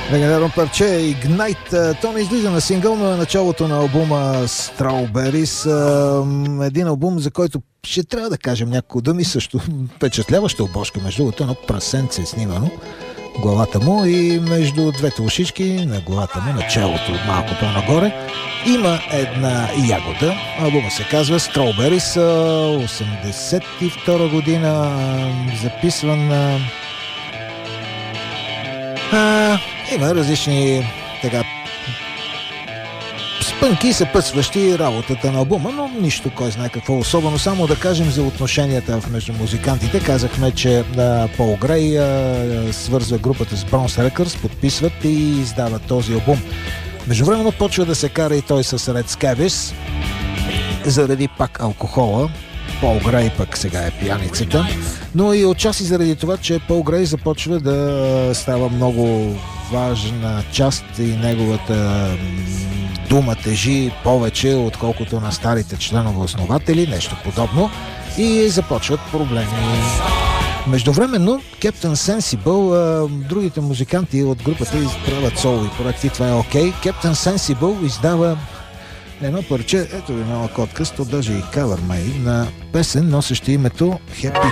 Легендарно парче Ignite. То не излиза на сингъл, но е началото на албума Strawberries. Един албум, за който ще трябва да кажем няколко думи. Също впечатляваща обложка, между другото, едно прасенце е снимано главата му и между двете ушички на главата му, началото малко по-нагоре, има една ягода. Албума се казва Strawberries, 82 година, записван. Има различни така спънки, съпътстващи работата на албума, но нищо кой знае какво особено. Само да кажем за отношенията между музикантите. Казахме, че Пол Грей свързва групата с Bounce Records, подписват и издават този албум. Междувременно почва да се кара и той с Red Scabies, заради пак алкохола. Пол Грей пък сега е пияницата, но и отчасти заради това, че Пол Грей започва да става много важна част и неговата дума тежи повече, отколкото на старите членове основатели, нещо подобно, и започват проблеми. Междувременно Captain Sensible, другите музиканти от групата изправят солови проекти, това е окей. Captain Sensible издава едно парче, ето ви малък откъс, то даже и кавър май на песен, носеща името Happy